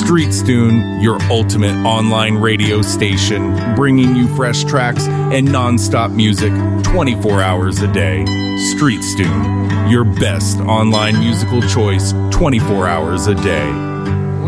StreetStune, your ultimate online radio station, bringing you fresh tracks and non-stop music 24 hours a day. StreetStune, your best online musical choice 24 hours a day.